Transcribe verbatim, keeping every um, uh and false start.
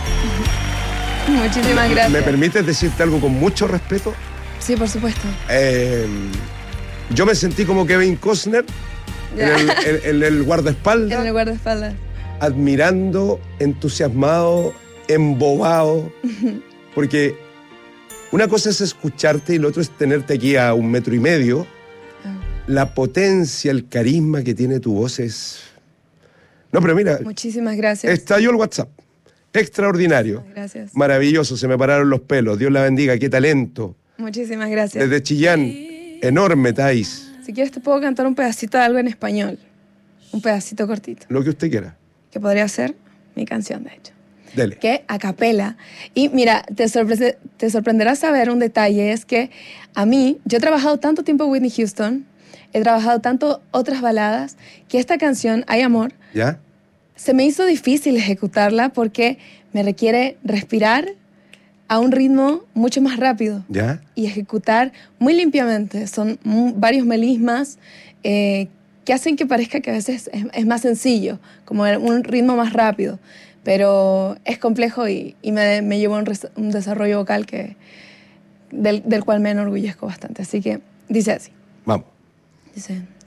Muchísimas gracias. ¿Me permites decirte algo con mucho respeto? Sí, por supuesto. Eh, yo me sentí como Kevin Costner en el, en, en el guardaespaldas. En el guardaespaldas. Admirando, entusiasmado, embobado. Porque una cosa es escucharte y lo otro es tenerte aquí a un metro y medio. Ah. La potencia, el carisma que tiene tu voz es... No, pero mira... Muchísimas gracias. Estalló el WhatsApp. Extraordinario. Gracias. Maravilloso, se me pararon los pelos. Dios la bendiga, qué talento. Muchísimas gracias. Desde Chillán, enorme, Thais. Si quieres te puedo cantar un pedacito de algo en español. Un pedacito cortito. Lo que usted quiera. Que podría ser mi canción, de hecho. Dele. Que a capela. Y mira, te, sorpre- te sorprenderá saber un detalle, es que a mí, yo he trabajado tanto tiempo en Whitney Houston, he trabajado tanto otras baladas, que esta canción, Hay Amor, ¿ya? Se me hizo difícil ejecutarla porque me requiere respirar a un ritmo mucho más rápido. ¿Ya? Y ejecutar muy limpiamente. Son m- varios melismas eh, que hacen que parezca que a veces es, es más sencillo, como un ritmo más rápido. Pero es complejo y, y me, me llevó a un, res- un desarrollo vocal que, del, del cual me enorgullezco bastante. Así que dice así. Vamos. Dice...